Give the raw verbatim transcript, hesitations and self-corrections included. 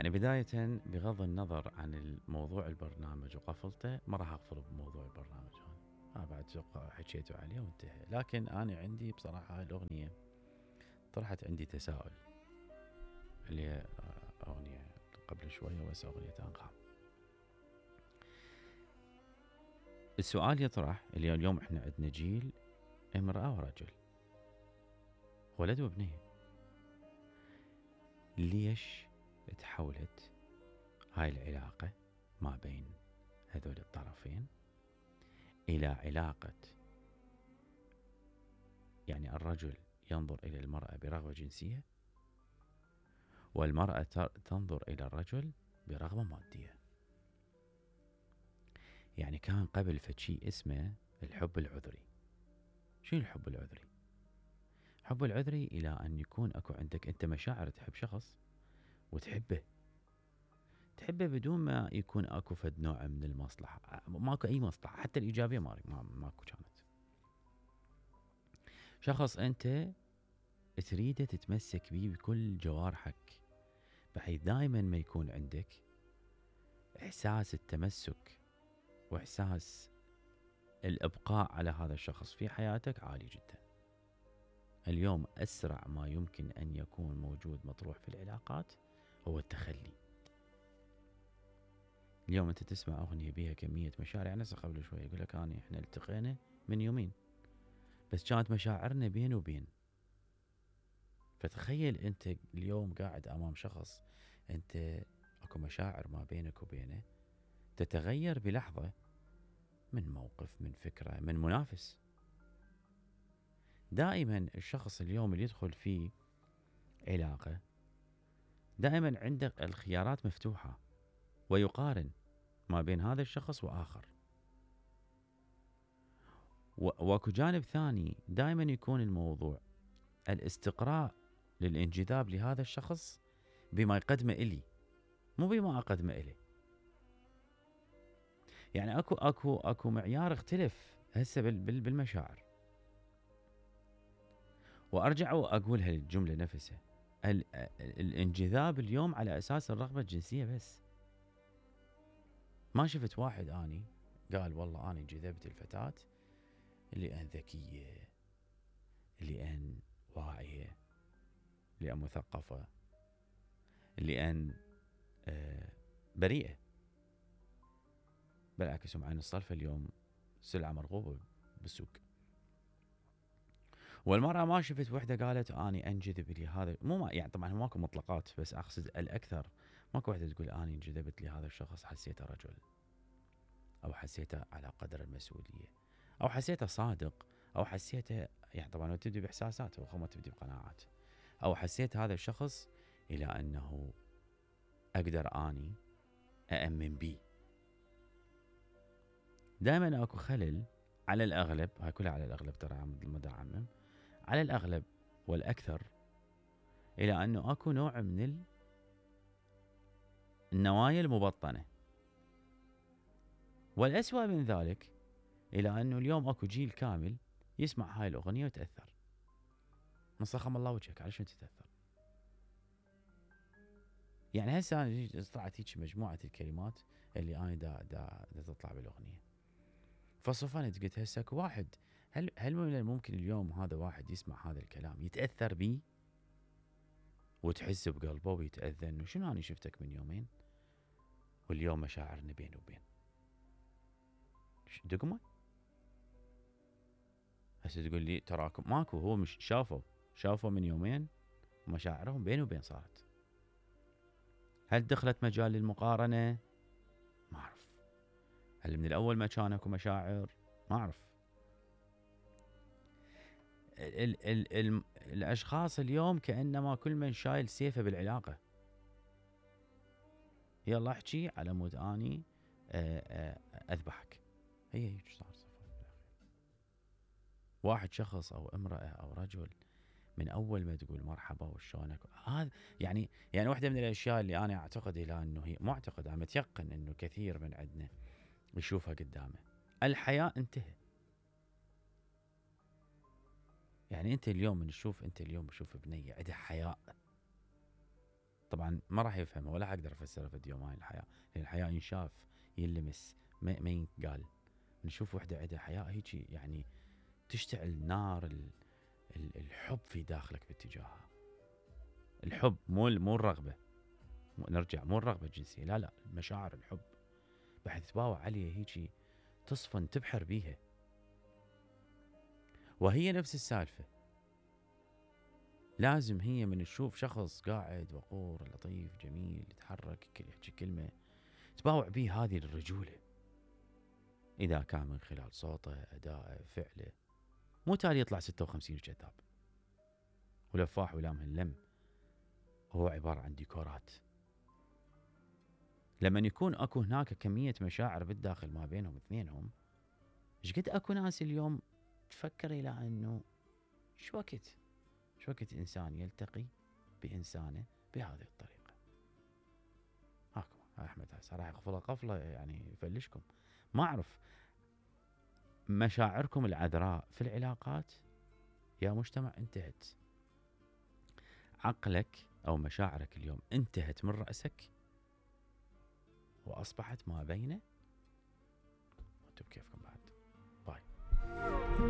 يعني بداية بغض النظر عن الموضوع البرنامج وقفلته، ما راح أقفل بموضوع البرنامج هذا، أنا بعد أتوقع حكيته عليه وانتهى. لكن أنا عندي بصراحة هاي الأغنية طرحت عندي تساؤل، اللي هي أغنية قبل شوية بس أغنية أنغام. السؤال يطرح اللي اليوم إحنا عندنا جيل امرأة ورجل، ولد وبنية، ليش تحولت هاي العلاقة ما بين هذول الطرفين إلى علاقة، يعني الرجل ينظر إلى المرأة برغبة جنسية والمرأة تنظر إلى الرجل برغبة مادية. يعني كان قبل فشي اسمه الحب العذري. شو الحب العذري؟ الحب العذري إلى أن يكون أكو عندك أنت مشاعر، تحب شخص وتحبه تحبه بدون ما يكون أكو فد نوع من المصلحة، ماكو أي مصلحة حتى الإيجابية ما ماكو كانت. شخص أنت تريده تتمسك بيه بكل جوارحك، بحيث دائما ما يكون عندك إحساس التمسك وإحساس الإبقاء على هذا الشخص في حياتك عالي جدا. اليوم أسرع ما يمكن أن يكون موجود مطروح في العلاقات هو التخلي. اليوم أنت تسمع أغنية بيها كمية مشاعر، يعني قبل شوي يقول لك أنا إحنا التقينا من يومين بس كانت مشاعرنا بين وبين. فتخيل أنت اليوم قاعد أمام شخص أنت أكو مشاعر ما بينك وبينه تتغير بلحظة من موقف، من فكرة، من منافس. دائما الشخص اليوم اللي يدخل في علاقة دائما عندك الخيارات مفتوحة ويقارن ما بين هذا الشخص وآخر. واكو جانب ثاني دائما يكون الموضوع الاستقراء للانجذاب لهذا الشخص بما يقدمه إلي، مو بما أقدمه إليه. يعني اكو اكو اكو معيار اختلف هسه بالمشاعر. وارجع واقول هالجمله نفسها، الانجذاب اليوم على اساس الرغبه الجنسيه بس. ما شفت واحد اني قال والله انا انجذبت الفتاه اللي ان ذكيه، اللي ان واعيه، اللي ان مثقفه، اللي ان آه بريئه. بالعكس هم عين الصرف اليوم سلعه مرغوبه بالسوق. والمرأة ما شفت وحدة قالت أني أنجذب لهذا، مو ما يعني طبعا ماكو مطلقات بس أقصد الأكثر، ماكو وحدة تقول أني انجذبت لهذا الشخص حسيته رجل، أو حسيته على قدر المسؤولية، أو حسيته صادق، أو حسيته يعني طبعا تبدي بإحساسات وما تبدي بقناعات، أو حسيت هذا الشخص إلى أنه أقدر أني أأمن بيه. دائما أكو خلل على الأغلب، هاي كلها على الأغلب ترى مدى عمم، على الأغلب والأكثر إلى أنه أكو نوع من النوايا المبطنة. والأسوأ من ذلك إلى أنه اليوم أكو جيل كامل يسمع هاي الأغنية ويتأثر. نصخم الله وجهك، على شو تتأثر؟ يعني هسه أنا طلعت هيك مجموعة الكلمات اللي أنا دا, دا, دا تطلع بالأغنية، فصفنت قلت هسه أكو واحد، هل هل من الممكن اليوم هذا واحد يسمع هذا الكلام يتأثر بيه وتحس بقلبه ويتأذى إنه شنو أنا شفتك من يومين واليوم مشاعرنا بين وبين دقمة؟ هسه تقول لي تراكم ماكو، هو مش شافوا شافوا من يومين ومشاعرهم بين وبين صارت. هل دخلت مجال للمقارنة؟ ما أعرف. هل من الأول ما كان اكو مشاعر؟ ما أعرف. ال ال ال الأشخاص اليوم كأنما كل من شايل سيفه بالعلاقة. يلا احكي على مود اني اذبحك. هي هيك صار صفر بالاخير. واحد شخص او امرأة او رجل من اول ما تقول مرحبا وشلونك، هذا يعني يعني واحدة من الاشياء اللي انا اعتقد الى انه هي مو اعتقد، انا متيقن انه كثير من عندنا يشوفها قدامه، الحياة انتهى. يعني انت اليوم نشوف انت اليوم بشوف بنية عندها حياء، طبعا طبعا ما راح يفهمها ولا اقدر افسرها في فيديو ماي الحياه، لان الحياه ينشاف ينلمس ما, ما ينقال. نشوف وحده عندها حياه هيك يعني تشتعل نار ال ال الحب في داخلك باتجاهها. الحب مو مو الرغبه، نرجع مو الرغبه الجنسيه، لا لا، مشاعر الحب بحيث تباوع عليها هيك تصفن تبحر بيها. وهي نفس السالفه، لازم هي من تشوف شخص قاعد وقور لطيف جميل يتحرك يحكي كلمه تباوع بيه هذه الرجوله، اذا كان من خلال صوته ادائه فعله، مو تالي يطلع ستة وخمسين كذاب ولفاح ولا مهلم، هو عباره عن ديكورات. لما يكون اكو هناك كميه مشاعر بالداخل ما بينهم اثنينهم، ايش قد اكو ناس اليوم تفكر الى انه شو وقت شو وقت انسان يلتقي بانسانه بهذه الطريقه. هاكو احمد هسه راح يقفله قفله يعني يفلشكم. ما اعرف مشاعركم العذراء في العلاقات يا مجتمع انتهت. عقلك او مشاعرك اليوم انتهت من راسك واصبحت ما بين، انتم بكيفكم.